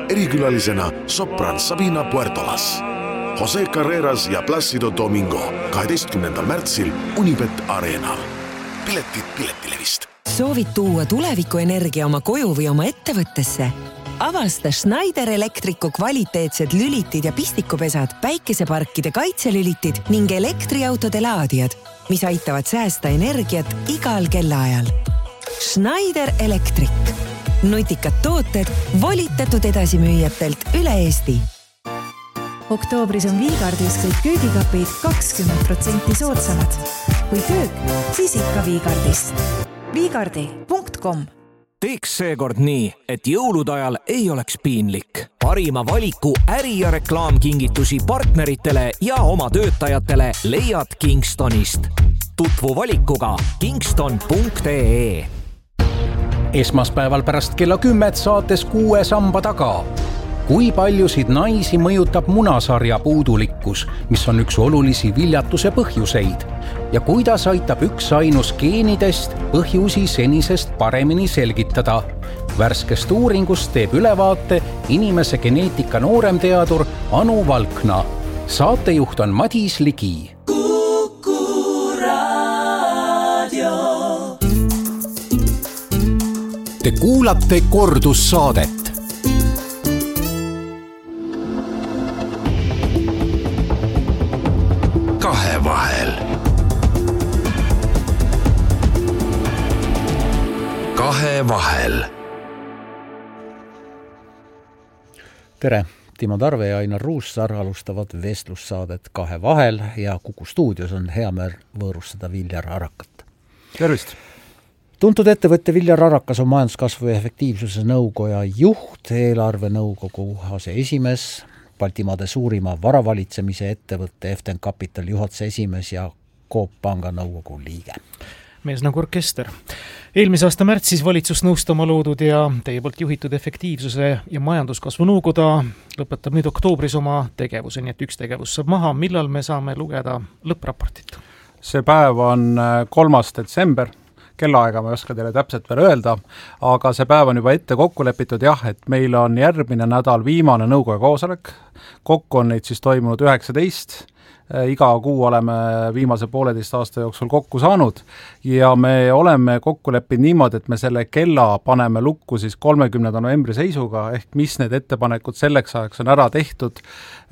erikülalisena sopran Sabina Puertolas. Jose Carreras ja Placido Domingo 12. märtsil Unibet Arenal. Piletid Piletilevist. Soovid tuua tulevikuenergia oma koju või oma ettevõttesse? Avasta Schneider Electricu kvaliteetsed lülitid ja pistikupesad, päikeseparkide kaitselülitid ning elektriautode laadijad, mis aitavad säästa energiat igal kellaajal. Schneider Electric. Nutikad tooted volitatud edasimüüjatelt üle Eesti. Oktoobris on Viigardis kõik köögikapid 20% soodsamad. Kui köök, siis ikka Viigardist. Viigardi.com. Teeks seekord nii, et jõulude ajal ei oleks piinlik. Parima valiku äri- ja reklaamkingitusi partneritele ja oma töötajatele leiad Kingstonist. Tutvu valikuga kingston.ee. Esmaspäeval pärast kella 10 saates 6 samba taga. Kui paljusid naisi mõjutab munasarja puudulikkus, mis on üks olulisi viljatuse põhjuseid? Ja kuidas aitab üks ainus geenidest põhjusi senisest paremini selgitada? Värskest uuringust teeb ülevaate inimese geneetika nooremteadur Anu Valkna. Saatejuht on Madis Ligi. Kuku Raadio. Te kuulate kordussaadet. Kahevahel. Kahevahel. Tere, Timo Tarve ja Ainar Ruussaar alustavad vestlussaadet Kahevahel ja Kuku stuudios on hea meel võõrustada Viljar Arakat. Tervist! Tuntud ettevõtte Viljar Arakas on majanduskasvu ja efektiivsuse nõukoja juht, eelarve nõukogu aseesimees, Baltimaade suurima varavalitsemise ettevõtte Eften Capital juhatuse esimees ja Coop Panga nõukogu liige. Mees nagu orkester. Eelmise aasta märtsis valitsus nõustama loodud ja teie poolt juhitud efektiivsuse ja majanduskasvu nõukoda lõpetab nüüd oktoobris oma tegevuse, nii et üks tegevus saab maha. Millal me saame lugeda lõppraportit? See päev on 3. detsember. Kellaaega ma ei oska teile täpselt veel öelda, aga see päev on juba ette kokku lepitud et meil on järgmine nädal viimane nõukogu koosolek. Kokku on neid siis toimunud 19. Iga kuu oleme viimase 1,5 aasta jooksul kokku saanud ja me oleme kokku leppinud niimoodi, et me selle kella paneme lukku siis 30. novembri seisuga, ehk mis need ettepanekud selleks ajaks on ära tehtud,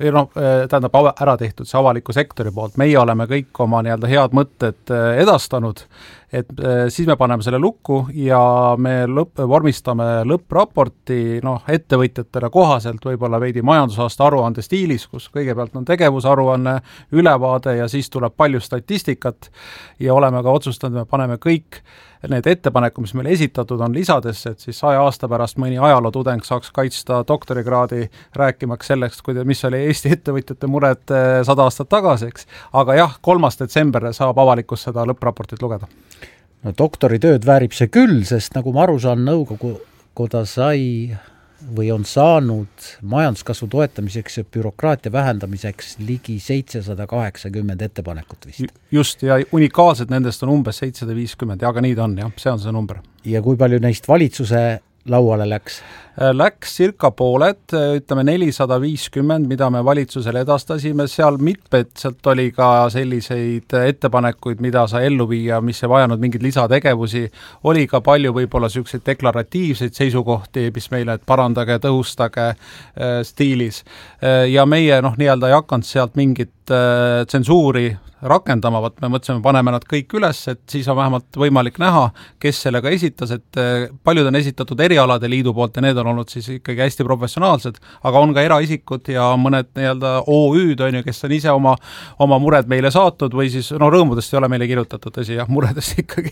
ära tehtud see avaliku sektori poolt. Meie oleme kõik oma head mõtted edastanud, et siis me paneme selle lukku ja me vormistame lõppraporti ettevõtjatele kohaselt, võib-olla veidi majandusaasta aruande stiilis, kus kõigepealt on tegevusaruanne, ülevaade ja siis tuleb palju statistikat ja oleme ka otsustanud, me paneme kõik need ettepanekud, mis meile esitatud on lisadesse, et siis 100 aasta pärast mõni ajalootudeng saaks kaitsta doktorikraadi rääkimaks selleks, mis oli Eesti ettevõtjate mured 100 aastat tagasi, eks. Aga 3. detsember saab avalikkus seda lõppraportit lugeda. No doktoritööd väärib see küll, sest nagu ma aru saan, nõukoguda sai või on saanud majanduskasvu toetamiseks ja bürokraatia vähendamiseks ligi 780 ettepanekut vist. Just, ja unikaalsed nendest on umbes 750, aga nii ta on, see on see number. Ja kui palju neist valitsuse lauale läks? Läks circa pooled, ütleme 450, mida me valitsusele edastasime, seal mitmed oli ka selliseid ettepanekuid, mida sai ellu viia, mis ei vajanud mingid lisategevusi, oli ka palju võib-olla selliseid deklaratiivseid seisukohti, mis meile parandage, tõhustage stiilis. Ja meie ei hakanud sealt mingit tsensuuri rakendama, me mõtlesime, paneme nad kõik üles, et siis on vähemalt võimalik näha, kes sellega esitas, et paljud on esitatud erialade liidu poolt ja need on olnud siis ikkagi hästi professionaalsed, aga on ka eraisikud ja mõned OÜd, kes on ise oma mured meile saatnud või siis rõõmudest ei ole meile kirjutatud, tõsi, muredest ikkagi,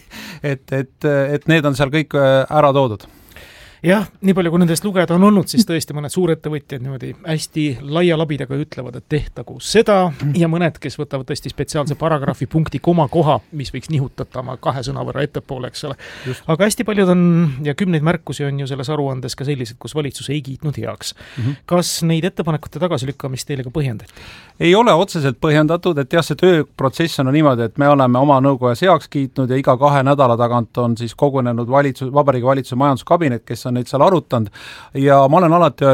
et need on seal kõik ära toodud. Jah, nii palju kui nendest lugeda on olnud, siis tõesti mõned suurettevõtjad niimoodi hästi laia labidaga ütlevad, et tehtagu seda ja mõned, kes võtavad tõesti spetsiaalse paragrahvi punkti koma koha, mis võiks nihutada oma 2 sõna võrra ettepoole, eks ole. Aga hästi paljud on ja 10 märkusi on ju selles aruandes ka sellised, kus valitsus ei kiitnud heaks. Kas neid ettepanekute tagasilükkamist teile ka põhjendati? Ei ole otseselt põhjendatud, et see tööprotsess on niimoodi, et me oleme oma nõukojas heaks kiitnud ja iga 2 nädala tagant on siis kogunenud Vabariigi Valitsuse majanduskabinet, kes on neid seal arutanud ja ma olen alati öelnud,